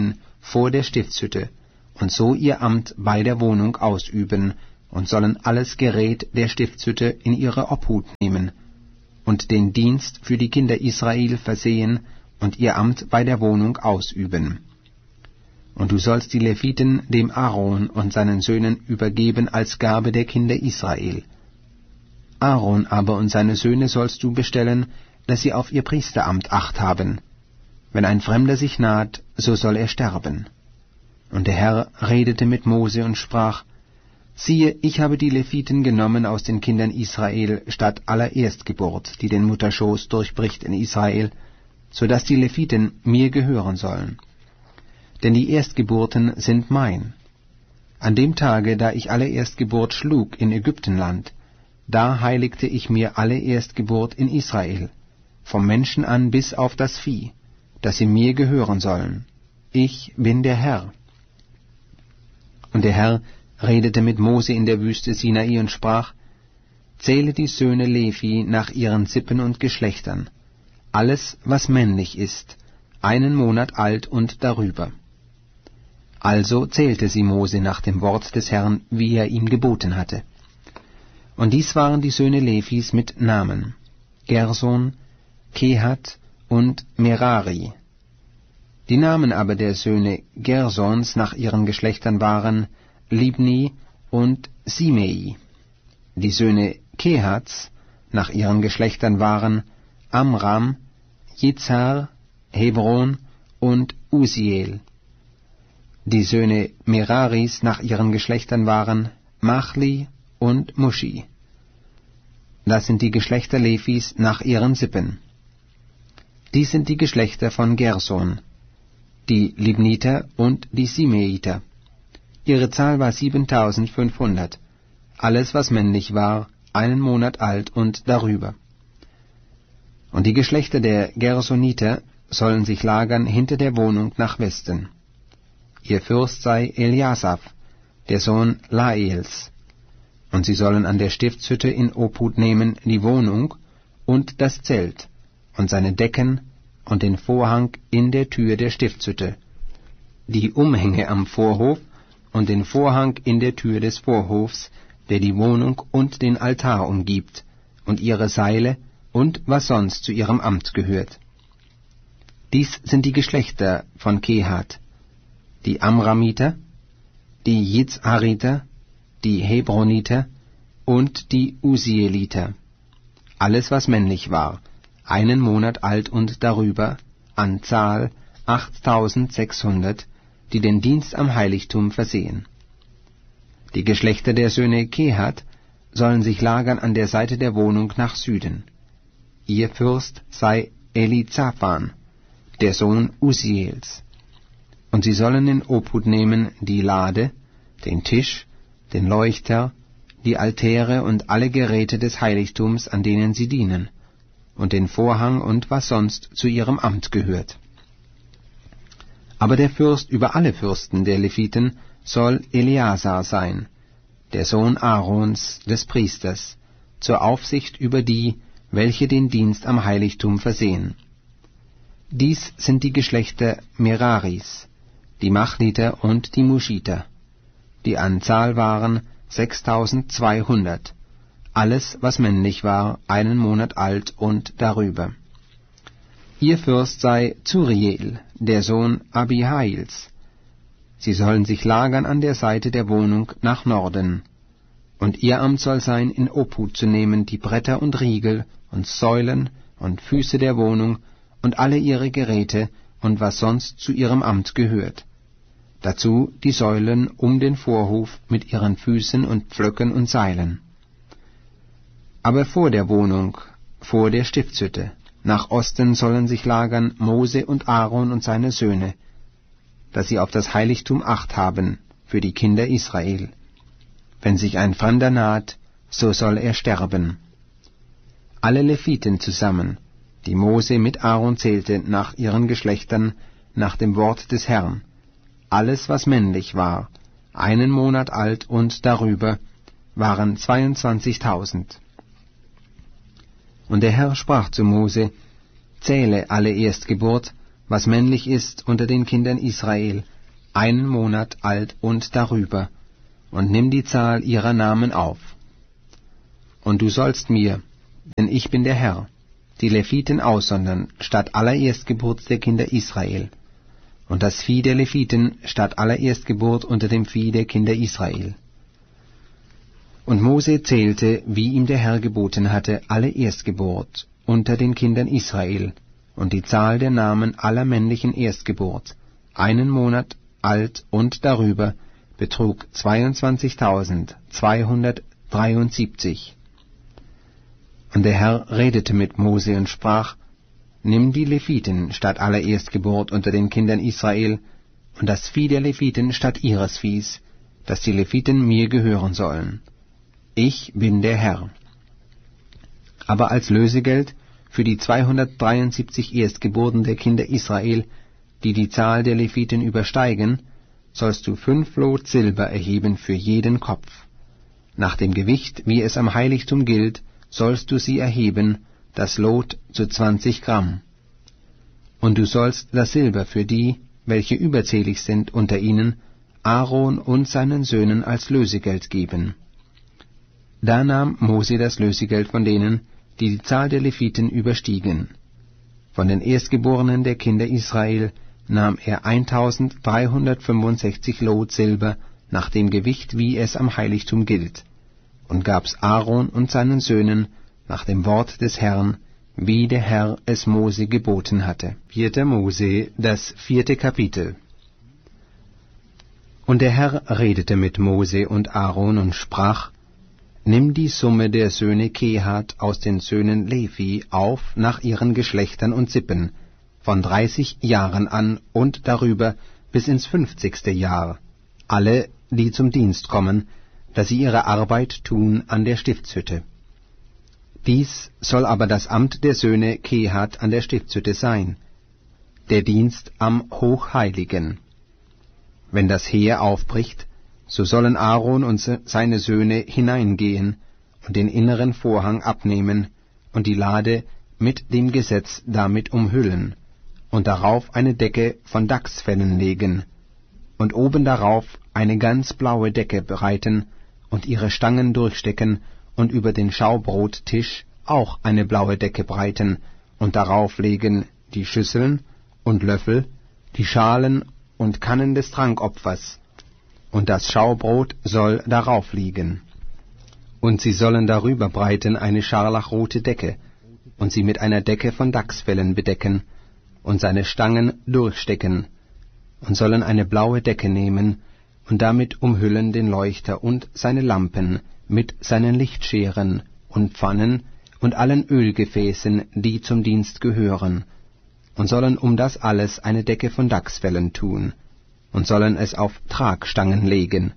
vor der Stiftshütte, und so ihr Amt bei der Wohnung ausüben, und sollen alles Gerät der Stiftshütte in ihre Obhut nehmen, und den Dienst für die Kinder Israel versehen und ihr Amt bei der Wohnung ausüben. Und du sollst die Leviten dem Aaron und seinen Söhnen übergeben als Gabe der Kinder Israel. Aaron aber und seine Söhne sollst du bestellen, dass sie auf ihr Priesteramt Acht haben. Wenn ein Fremder sich naht, so soll er sterben. Und der Herr redete mit Mose und sprach, siehe, ich habe die Leviten genommen aus den Kindern Israel statt aller Erstgeburt, die den Mutterschoß durchbricht in Israel, so dass die Leviten mir gehören sollen. Denn die Erstgeburten sind mein. An dem Tage, da ich alle Erstgeburt schlug in Ägyptenland, da heiligte ich mir alle Erstgeburt in Israel, vom Menschen an bis auf das Vieh, dass sie mir gehören sollen. Ich bin der Herr. Und der Herr redete mit Mose in der Wüste Sinai und sprach, zähle die Söhne Levi nach ihren Sippen und Geschlechtern, alles, was männlich ist, einen Monat alt und darüber. Also zählte sie Mose nach dem Wort des Herrn, wie er ihm geboten hatte. Und dies waren die Söhne Levis mit Namen, Gerson, Kehat und Merari. Die Namen aber der Söhne Gersons nach ihren Geschlechtern waren Libni und Simei. Die Söhne Kehats nach ihren Geschlechtern waren Amram, Jitzhar, Hebron und Usiel. Die Söhne Meraris nach ihren Geschlechtern waren Machli und Mushi. Das sind die Geschlechter Levis nach ihren Sippen. Dies sind die Geschlechter von Gerson, die Libniter und die Simeiter. Ihre Zahl war siebentausendfünfhundert, alles was männlich war, einen Monat alt und darüber. Und die Geschlechter der Gersoniter sollen sich lagern hinter der Wohnung nach Westen. Ihr Fürst sei Eliasaph, der Sohn Laels. Und sie sollen an der Stiftshütte in Obhut nehmen die Wohnung und das Zelt und seine Decken und den Vorhang in der Tür der Stiftshütte, die Umhänge am Vorhof und den Vorhang in der Tür des Vorhofs, der die Wohnung und den Altar umgibt, und ihre Seile und was sonst zu ihrem Amt gehört. Dies sind die Geschlechter von Kehat, die Amramiter, die Jitzhariter, die Hebroniter und die Usieliter. Alles, was männlich war, einen Monat alt und darüber, an Zahl achttausendsechshundert, die den Dienst am Heiligtum versehen. Die Geschlechter der Söhne Kehat sollen sich lagern an der Seite der Wohnung nach Süden. Ihr Fürst sei Elizaphan, der Sohn Usiels. Und sie sollen in Obhut nehmen die Lade, den Tisch, den Leuchter, die Altäre und alle Geräte des Heiligtums, an denen sie dienen, und den Vorhang und was sonst zu ihrem Amt gehört. Aber der Fürst über alle Fürsten der Leviten soll Eleazar sein, der Sohn Aarons, des Priesters, zur Aufsicht über die, welche den Dienst am Heiligtum versehen. Dies sind die Geschlechter Meraris, die Machliter und die Muschiter. Die Anzahl waren sechstausendzweihundert, alles, was männlich war, einen Monat alt und darüber. Ihr Fürst sei Zuriel, der Sohn Abihails. Sie sollen sich lagern an der Seite der Wohnung nach Norden. Und ihr Amt soll sein, in Obhut zu nehmen die Bretter und Riegel und Säulen und Füße der Wohnung und alle ihre Geräte und was sonst zu ihrem Amt gehört. Dazu die Säulen um den Vorhof mit ihren Füßen und Pflöcken und Seilen. Aber vor der Wohnung, vor der Stiftshütte, nach Osten sollen sich lagern Mose und Aaron und seine Söhne, dass sie auf das Heiligtum Acht haben für die Kinder Israel. Wenn sich ein Fremder naht, so soll er sterben. Alle Leviten zusammen, die Mose mit Aaron zählte nach ihren Geschlechtern, nach dem Wort des Herrn, alles, was männlich war, einen Monat alt und darüber, waren zweiundzwanzigtausend. Und der Herr sprach zu Mose, zähle alle Erstgeburt, was männlich ist unter den Kindern Israel, einen Monat alt und darüber, und nimm die Zahl ihrer Namen auf. Und du sollst mir, denn ich bin der Herr, die Leviten aussondern, statt aller Erstgeburt der Kinder Israel, und das Vieh der Leviten statt aller Erstgeburt unter dem Vieh der Kinder Israel. Und Mose zählte, wie ihm der Herr geboten hatte, alle Erstgeburt unter den Kindern Israel, und die Zahl der Namen aller männlichen Erstgeburt, einen Monat alt und darüber, betrug zweiundzwanzigtausendzweihundertdreiundsiebzig. Und der Herr redete mit Mose und sprach, Nimm die Leviten statt aller Erstgeburt unter den Kindern Israel, und das Vieh der Leviten statt ihres Viehs, dass die Leviten mir gehören sollen. Ich bin der Herr. Aber als Lösegeld für die zweihundertdreiundsiebzig Erstgeburten der Kinder Israel, die die Zahl der Leviten übersteigen, sollst du fünf Lot Silber erheben für jeden Kopf. Nach dem Gewicht, wie es am Heiligtum gilt, sollst du sie erheben, das Lot zu zwanzig Gramm. Und du sollst das Silber für die, welche überzählig sind unter ihnen, Aaron und seinen Söhnen als Lösegeld geben. Da nahm Mose das Lösegeld von denen, die die Zahl der Leviten überstiegen. Von den Erstgeborenen der Kinder Israel nahm er eintausenddreihundertfünfundsechzig Lot Silber nach dem Gewicht, wie es am Heiligtum gilt, und gab's Aaron und seinen Söhnen nach dem Wort des Herrn, wie der Herr es Mose geboten hatte. Vierter Mose, das vierte Kapitel. Und der Herr redete mit Mose und Aaron und sprach, Nimm die Summe der Söhne Kehat aus den Söhnen Levi auf nach ihren Geschlechtern und Sippen, von dreißig Jahren an und darüber bis ins fünfzigste Jahr, alle, die zum Dienst kommen, dass sie ihre Arbeit tun an der Stiftshütte. Dies soll aber das Amt der Söhne Kehat an der Stiftshütte sein, der Dienst am Hochheiligen. Wenn das Heer aufbricht, so sollen Aaron und seine Söhne hineingehen und den inneren Vorhang abnehmen und die Lade mit dem Gesetz damit umhüllen und darauf eine Decke von Dachsfellen legen und oben darauf eine ganz blaue Decke breiten und ihre Stangen durchstecken und über den Schaubrottisch auch eine blaue Decke breiten und darauf legen die Schüsseln und Löffel, die Schalen und Kannen des Trankopfers, und das Schaubrot soll darauf liegen. Und sie sollen darüber breiten eine scharlachrote Decke, und sie mit einer Decke von Dachsfellen bedecken, und seine Stangen durchstecken, und sollen eine blaue Decke nehmen, und damit umhüllen den Leuchter und seine Lampen mit seinen Lichtscheren und Pfannen und allen Ölgefäßen, die zum Dienst gehören, und sollen um das alles eine Decke von Dachsfellen tun, und sollen es auf Tragstangen legen.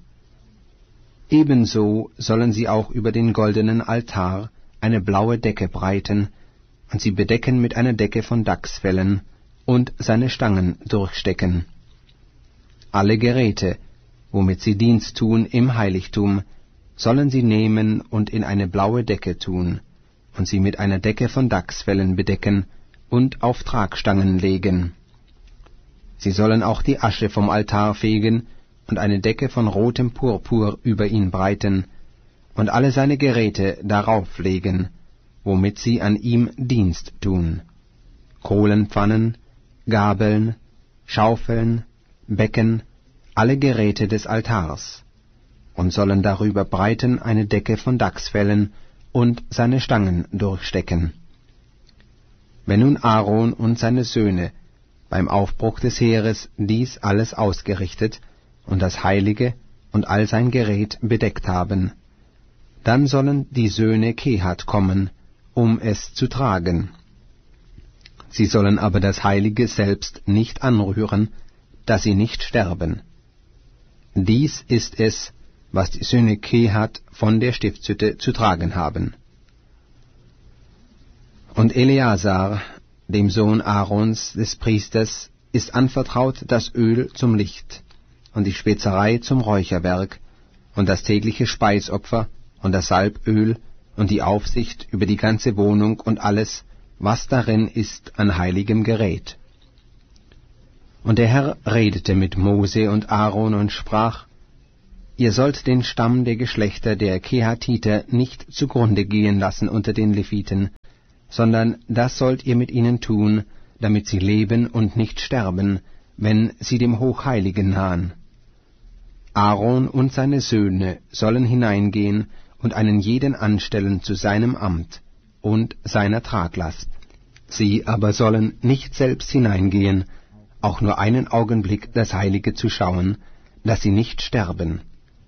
Ebenso sollen sie auch über den goldenen Altar eine blaue Decke breiten, und sie bedecken mit einer Decke von Dachsfellen und seine Stangen durchstecken. Alle Geräte, womit sie Dienst tun im Heiligtum, sollen sie nehmen und in eine blaue Decke tun, und sie mit einer Decke von Dachsfellen bedecken und auf Tragstangen legen. Sie sollen auch die Asche vom Altar fegen und eine Decke von rotem Purpur über ihn breiten und alle seine Geräte darauf legen, womit sie an ihm Dienst tun: Kohlenpfannen, Gabeln, Schaufeln, Becken, alle Geräte des Altars, und sollen darüber breiten eine Decke von Dachsfellen und seine Stangen durchstecken. Wenn nun Aaron und seine Söhne beim Aufbruch des Heeres dies alles ausgerichtet und das Heilige und all sein Gerät bedeckt haben, dann sollen die Söhne Kehat kommen, um es zu tragen. Sie sollen aber das Heilige selbst nicht anrühren, dass sie nicht sterben. Dies ist es, was die Söhne Kehat von der Stiftshütte zu tragen haben. Und Eleazar, dem Sohn Aarons, des Priesters, ist anvertraut das Öl zum Licht und die Spezerei zum Räucherwerk und das tägliche Speisopfer und das Salböl und die Aufsicht über die ganze Wohnung und alles, was darin ist an heiligem Gerät. Und der Herr redete mit Mose und Aaron und sprach: Ihr sollt den Stamm der Geschlechter der Kehatiter nicht zugrunde gehen lassen unter den Leviten, sondern das sollt ihr mit ihnen tun, damit sie leben und nicht sterben, wenn sie dem Hochheiligen nahen. Aaron und seine Söhne sollen hineingehen und einen jeden anstellen zu seinem Amt und seiner Traglast. Sie aber sollen nicht selbst hineingehen, auch nur einen Augenblick das Heilige zu schauen, dass sie nicht sterben.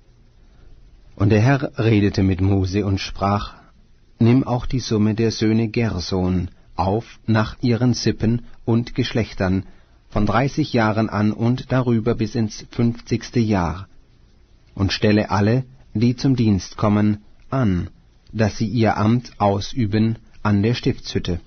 Und der Herr redete mit Mose und sprach: Nimm auch die Summe der Söhne Gerson auf nach ihren Sippen und Geschlechtern, von dreißig Jahren an und darüber bis ins fünfzigste Jahr, und stelle alle, die zum Dienst kommen, an, dass sie ihr Amt ausüben an der Stiftshütte.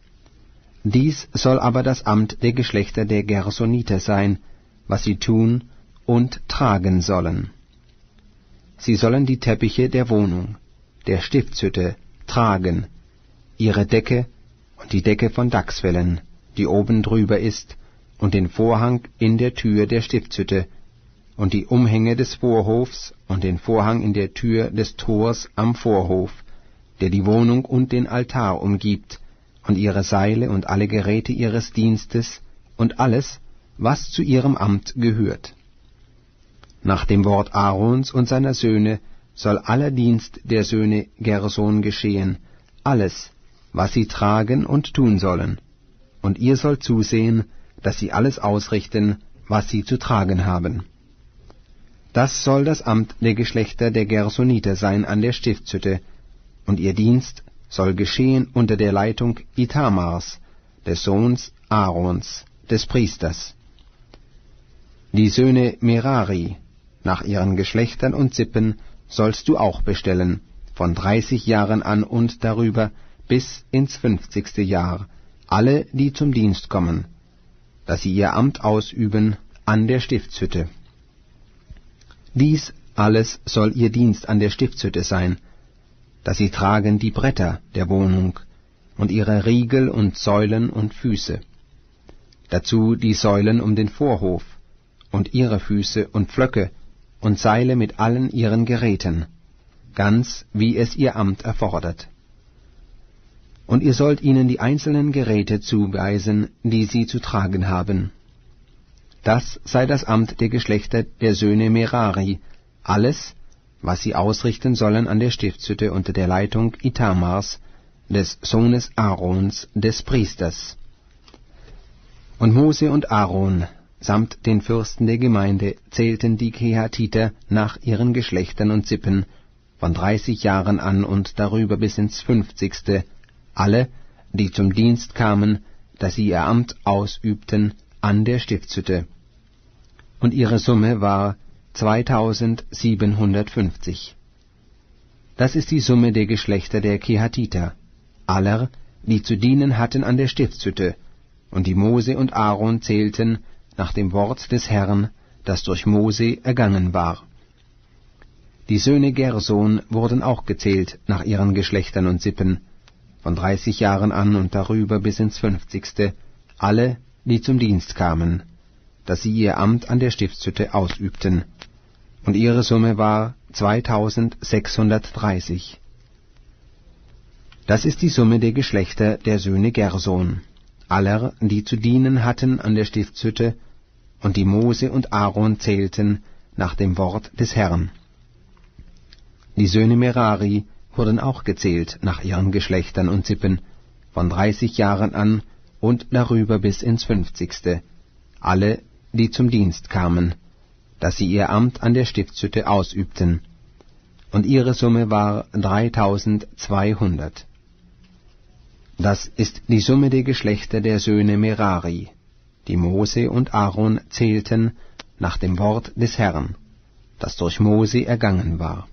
Dies soll aber das Amt der Geschlechter der Gersoniter sein, was sie tun und tragen sollen. Sie sollen die Teppiche der Wohnung, der Stiftshütte, tragen, ihre Decke und die Decke von Dachsfellen, die oben drüber ist, und den Vorhang in der Tür der Stiftshütte, und die Umhänge des Vorhofs und den Vorhang in der Tür des Tors am Vorhof, der die Wohnung und den Altar umgibt, und ihre Seile und alle Geräte ihres Dienstes und alles, was zu ihrem Amt gehört. Nach dem Wort Aarons und seiner Söhne soll aller Dienst der Söhne Gerson geschehen, alles, was sie tragen und tun sollen, und ihr sollt zusehen, dass sie alles ausrichten, was sie zu tragen haben. Das soll das Amt der Geschlechter der Gersoniter sein an der Stiftshütte, und ihr Dienst soll geschehen unter der Leitung Ithamars, des Sohns Aarons, des Priesters. Die Söhne Merari, nach ihren Geschlechtern und Sippen, sollst du auch bestellen, von dreißig Jahren an und darüber bis ins fünfzigste Jahr, alle, die zum Dienst kommen, dass sie ihr Amt ausüben an der Stiftshütte. Dies alles soll ihr Dienst an der Stiftshütte sein, dass sie tragen die Bretter der Wohnung und ihre Riegel und Säulen und Füße, dazu die Säulen um den Vorhof und ihre Füße und Pflöcke und Seile mit allen ihren Geräten, ganz wie es ihr Amt erfordert. Und ihr sollt ihnen die einzelnen Geräte zuweisen, die sie zu tragen haben. Das sei das Amt der Geschlechter der Söhne Merari, alles, was sie ausrichten sollen an der Stiftshütte unter der Leitung Ithamars, des Sohnes Aarons, des Priesters. Und Mose und Aaron samt den Fürsten der Gemeinde zählten die Kehatiter nach ihren Geschlechtern und Sippen, von dreißig Jahren an und darüber bis ins fünfzigste, alle, die zum Dienst kamen, dass sie ihr Amt ausübten an der Stiftshütte. Und ihre Summe war zweitausendsiebenhundertfünfzig. Das ist die Summe der Geschlechter der Kehatiter, aller, die zu dienen hatten an der Stiftshütte, und die Mose und Aaron zählten nach dem Wort des Herrn, das durch Mose ergangen war. Die Söhne Gerson wurden auch gezählt nach ihren Geschlechtern und Sippen, von dreißig Jahren an und darüber bis ins fünfzigste, alle, die zum Dienst kamen, dass sie ihr Amt an der Stiftshütte ausübten, und ihre Summe war zweitausendsechshundertdreißig. Das ist die Summe der Geschlechter der Söhne Gerson, aller, die zu dienen hatten an der Stiftshütte, und die Mose und Aaron zählten nach dem Wort des Herrn. Die Söhne Merari wurden auch gezählt nach ihren Geschlechtern und Sippen, von dreißig Jahren an und darüber bis ins fünfzigste, alle, die zum Dienst kamen, dass sie ihr Amt an der Stiftshütte ausübten, und ihre Summe war dreitausendzweihundert. Das ist die Summe der Geschlechter der Söhne Merari, die Mose und Aaron zählten nach dem Wort des Herrn, das durch Mose ergangen war.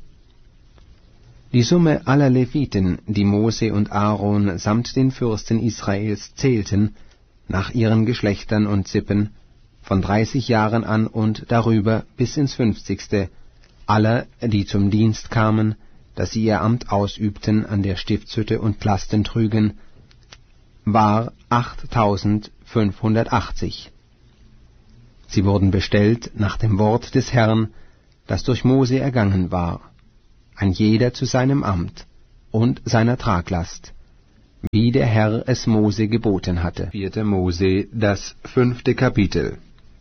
Die Summe aller Leviten, die Mose und Aaron samt den Fürsten Israels zählten, nach ihren Geschlechtern und Sippen, von dreißig Jahren an und darüber bis ins fünfzigste, aller, die zum Dienst kamen, dass sie ihr Amt ausübten an der Stiftshütte und Lasten trügen, war achttausendfünfhundertachtzig. Sie wurden bestellt nach dem Wort des Herrn, das durch Mose ergangen war, ein jeder zu seinem Amt und seiner Traglast, wie der Herr es Mose geboten hatte. Vierte Mose, das fünfte Kapitel.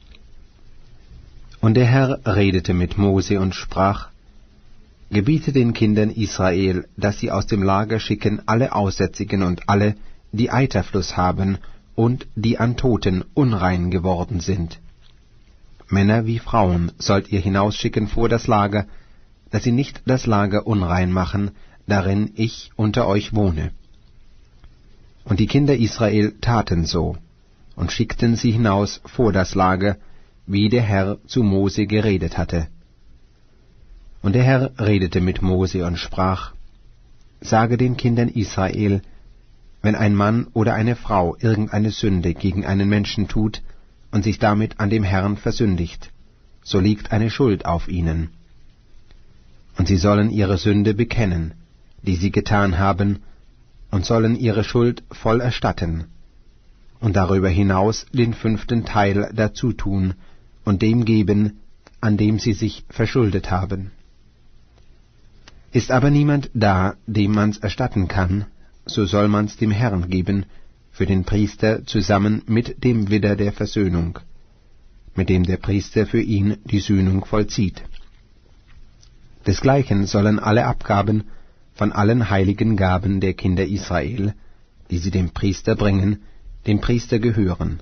Und der Herr redete mit Mose und sprach: Gebiete den Kindern Israel, dass sie aus dem Lager schicken alle Aussätzigen und alle, die Eiterfluss haben und die an Toten unrein geworden sind. Männer wie Frauen sollt ihr hinausschicken vor das Lager, dass sie nicht das Lager unrein machen, darin ich unter euch wohne. Und die Kinder Israel taten so und schickten sie hinaus vor das Lager, wie der Herr zu Mose geredet hatte. Und der Herr redete mit Mose und sprach: Sage den Kindern Israel, wenn ein Mann oder eine Frau irgendeine Sünde gegen einen Menschen tut und sich damit an dem Herrn versündigt, so liegt eine Schuld auf ihnen. Und sie sollen ihre Sünde bekennen, die sie getan haben, und sollen ihre Schuld voll erstatten, und darüber hinaus den fünften Teil dazu tun und dem geben, an dem sie sich verschuldet haben. Ist aber niemand da, dem man's erstatten kann, so soll man's dem Herrn geben, für den Priester zusammen mit dem Widder der Versöhnung, mit dem der Priester für ihn die Sühnung vollzieht. Desgleichen sollen alle Abgaben von allen heiligen Gaben der Kinder Israel, die sie dem Priester bringen, dem Priester gehören.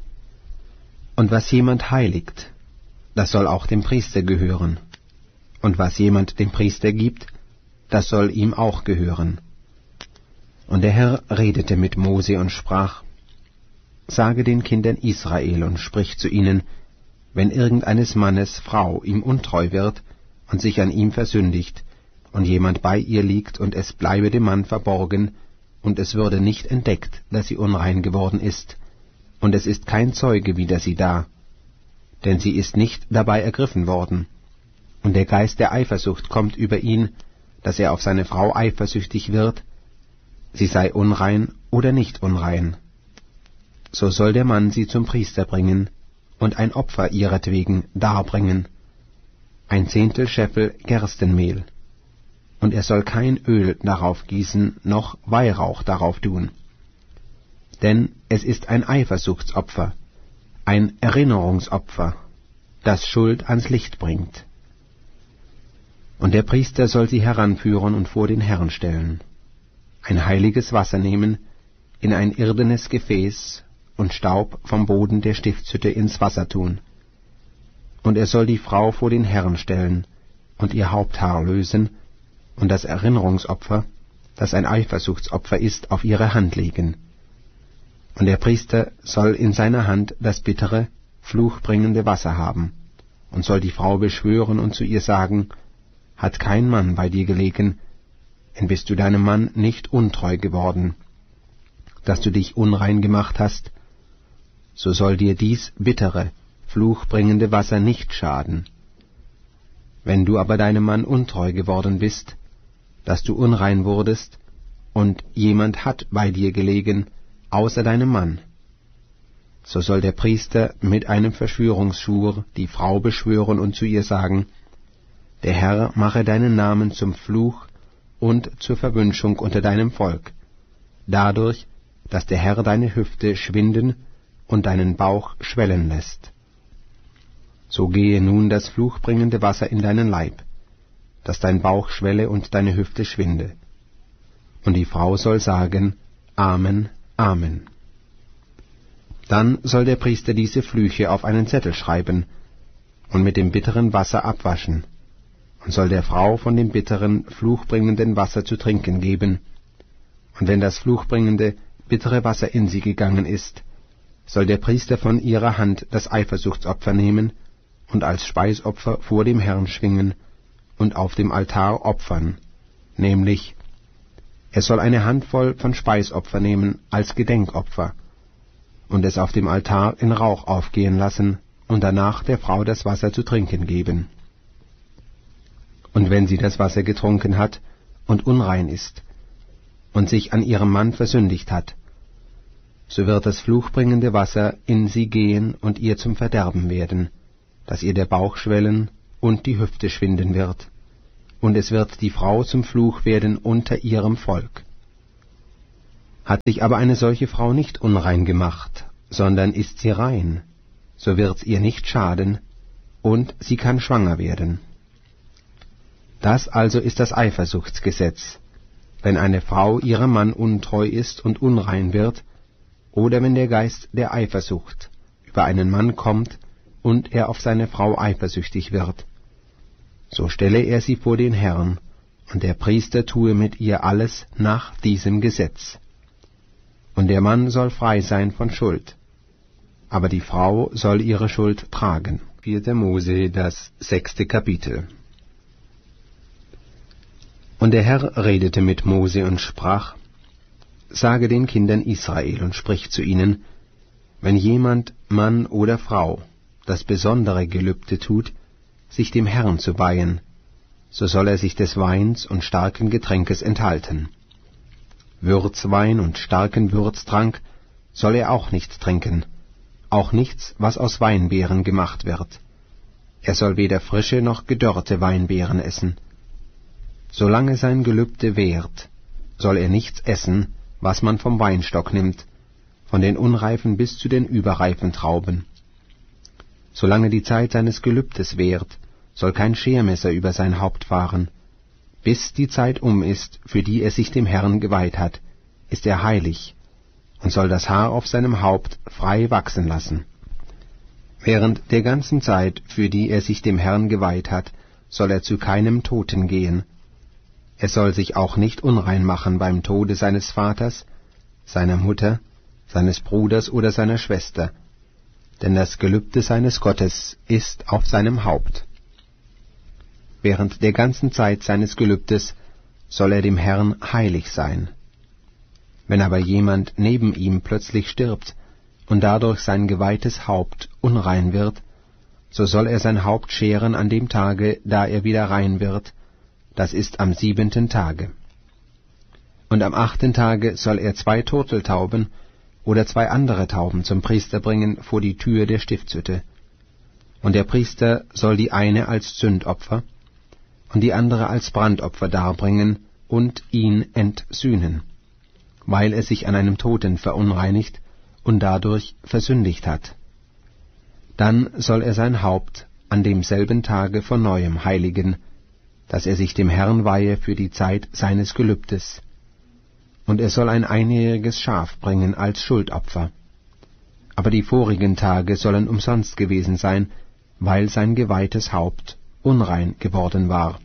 Und was jemand heiligt, das soll auch dem Priester gehören. Und was jemand dem Priester gibt, das soll ihm auch gehören. Und der Herr redete mit Mose und sprach: Sage den Kindern Israel und sprich zu ihnen, wenn irgendeines Mannes Frau ihm untreu wird und sich an ihm versündigt, und jemand bei ihr liegt, und es bleibe dem Mann verborgen, und es würde nicht entdeckt, dass sie unrein geworden ist, und es ist kein Zeuge wider sie da, denn sie ist nicht dabei ergriffen worden, und der Geist der Eifersucht kommt über ihn, dass er auf seine Frau eifersüchtig wird, sie sei unrein oder nicht unrein. So soll der Mann sie zum Priester bringen und ein Opfer ihretwegen darbringen, ein Zehntel Scheffel Gerstenmehl. Und er soll kein Öl darauf gießen, noch Weihrauch darauf tun. Denn es ist ein Eifersuchtsopfer, ein Erinnerungsopfer, das Schuld ans Licht bringt. Und der Priester soll sie heranführen und vor den Herrn stellen, ein heiliges Wasser nehmen, in ein irdenes Gefäß, und Staub vom Boden der Stiftshütte ins Wasser tun. Und er soll die Frau vor den Herrn stellen und ihr Haupthaar lösen, und das Erinnerungsopfer, das ein Eifersuchtsopfer ist, auf ihre Hand legen. Und der Priester soll in seiner Hand das bittere, fluchbringende Wasser haben, und soll die Frau beschwören und zu ihr sagen: Hat kein Mann bei dir gelegen, denn bist du deinem Mann nicht untreu geworden, dass du dich unrein gemacht hast, so soll dir dies bittere, fluchbringende Wasser nicht schaden. Wenn du aber deinem Mann untreu geworden bist, dass du unrein wurdest, und jemand hat bei dir gelegen, außer deinem Mann, so soll der Priester mit einem Verschwörungsschwur die Frau beschwören und zu ihr sagen: Der Herr mache deinen Namen zum Fluch und zur Verwünschung unter deinem Volk, dadurch, dass der Herr deine Hüfte schwinden und deinen Bauch schwellen lässt. So gehe nun das fluchbringende Wasser in deinen Leib, dass dein Bauch schwelle und deine Hüfte schwinde. Und die Frau soll sagen: Amen, Amen. Dann soll der Priester diese Flüche auf einen Zettel schreiben und mit dem bitteren Wasser abwaschen, und soll der Frau von dem bitteren, fluchbringenden Wasser zu trinken geben. Und wenn das fluchbringende, bittere Wasser in sie gegangen ist, soll der Priester von ihrer Hand das Eifersuchtsopfer nehmen und als Speisopfer vor dem Herrn schwingen und auf dem Altar opfern, nämlich, er soll eine Handvoll von Speisopfer nehmen als Gedenkopfer und es auf dem Altar in Rauch aufgehen lassen und danach der Frau das Wasser zu trinken geben. Und wenn sie das Wasser getrunken hat und unrein ist und sich an ihrem Mann versündigt hat, so wird das fluchbringende Wasser in sie gehen und ihr zum Verderben werden, dass ihr der Bauch schwellen und die Hüfte schwinden wird, und es wird die Frau zum Fluch werden unter ihrem Volk. Hat sich aber eine solche Frau nicht unrein gemacht, sondern ist sie rein, so wird's ihr nicht schaden, und sie kann schwanger werden. Das also ist das Eifersuchtsgesetz, wenn eine Frau ihrem Mann untreu ist und unrein wird, oder wenn der Geist der Eifersucht über einen Mann kommt und er auf seine Frau eifersüchtig wird, so stelle er sie vor den Herrn, und der Priester tue mit ihr alles nach diesem Gesetz. Und der Mann soll frei sein von Schuld, aber die Frau soll ihre Schuld tragen. vierter Mose, das sechste Kapitel. Und der Herr redete mit Mose und sprach: Sage den Kindern Israel und sprich zu ihnen, wenn jemand, Mann oder Frau, das besondere Gelübde tut, sich dem Herrn zu weihen, so soll er sich des Weins und starken Getränkes enthalten. Würzwein und starken Würztrank soll er auch nicht trinken, auch nichts, was aus Weinbeeren gemacht wird. Er soll weder frische noch gedörrte Weinbeeren essen. Solange sein Gelübde währt, soll er nichts essen, was man vom Weinstock nimmt, von den unreifen bis zu den überreifen Trauben. Solange die Zeit seines Gelübdes währt, soll kein Schermesser über sein Haupt fahren. Bis die Zeit um ist, für die er sich dem Herrn geweiht hat, ist er heilig und soll das Haar auf seinem Haupt frei wachsen lassen. Während der ganzen Zeit, für die er sich dem Herrn geweiht hat, soll er zu keinem Toten gehen. Er soll sich auch nicht unrein machen beim Tode seines Vaters, seiner Mutter, seines Bruders oder seiner Schwester, denn das Gelübde seines Gottes ist auf seinem Haupt. Während der ganzen Zeit seines Gelübdes soll er dem Herrn heilig sein. Wenn aber jemand neben ihm plötzlich stirbt und dadurch sein geweihtes Haupt unrein wird, so soll er sein Haupt scheren an dem Tage, da er wieder rein wird, das ist am siebenten Tage. Und am achten Tage soll er zwei Turteltauben oder zwei andere Tauben zum Priester bringen vor die Tür der Stiftshütte. Und der Priester soll die eine als Sündopfer und die andere als Brandopfer darbringen und ihn entsühnen, weil er sich an einem Toten verunreinigt und dadurch versündigt hat. Dann soll er sein Haupt an demselben Tage von neuem heiligen, dass er sich dem Herrn weihe für die Zeit seines Gelübdes. Und er soll ein einjähriges Schaf bringen als Schuldopfer. Aber die vorigen Tage sollen umsonst gewesen sein, weil sein geweihtes Haupt unrein geworden war.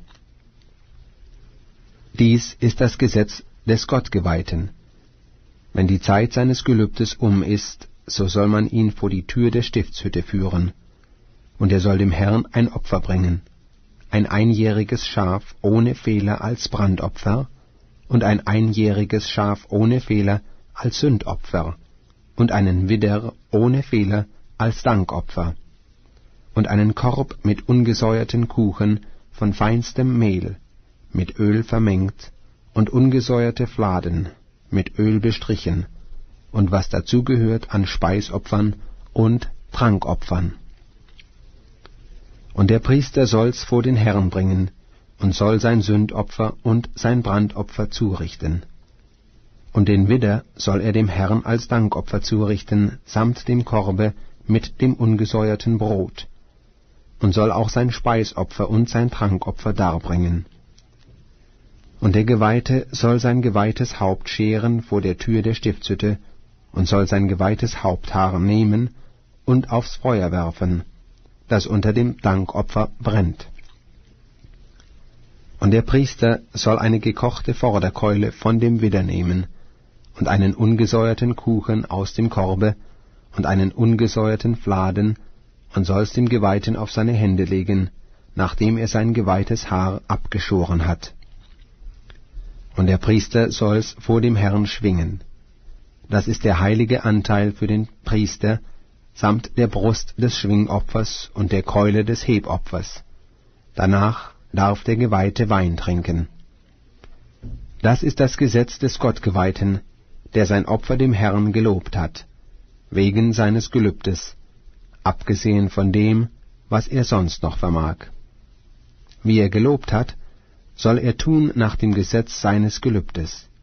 Dies ist das Gesetz des Gottgeweihten. Wenn die Zeit seines Gelübdes um ist, so soll man ihn vor die Tür der Stiftshütte führen, und er soll dem Herrn ein Opfer bringen, ein einjähriges Schaf ohne Fehler als Brandopfer und ein einjähriges Schaf ohne Fehler als Sündopfer und einen Widder ohne Fehler als Dankopfer und einen Korb mit ungesäuerten Kuchen von feinstem Mehl, mit Öl vermengt, und ungesäuerte Fladen, mit Öl bestrichen, und was dazugehört an Speisopfern und Trankopfern. Und der Priester soll's vor den Herrn bringen, und soll sein Sündopfer und sein Brandopfer zurichten. Und den Widder soll er dem Herrn als Dankopfer zurichten, samt dem Korbe mit dem ungesäuerten Brot, und soll auch sein Speisopfer und sein Trankopfer darbringen. Und der Geweihte soll sein geweihtes Haupt scheren vor der Tür der Stiftshütte, und soll sein geweihtes Haupthaar nehmen und aufs Feuer werfen, das unter dem Dankopfer brennt. Und der Priester soll eine gekochte Vorderkeule von dem Widder nehmen, und einen ungesäuerten Kuchen aus dem Korbe, und einen ungesäuerten Fladen, und soll's dem Geweihten auf seine Hände legen, nachdem er sein geweihtes Haar abgeschoren hat. Und der Priester soll's vor dem Herrn schwingen. Das ist der heilige Anteil für den Priester, samt der Brust des Schwingopfers und der Keule des Hebopfers. Danach darf der Geweihte Wein trinken. Das ist das Gesetz des Gottgeweihten, der sein Opfer dem Herrn gelobt hat, wegen seines Gelübdes, abgesehen von dem, was er sonst noch vermag. Wie er gelobt hat, soll er tun nach dem Gesetz seines Gelübdes.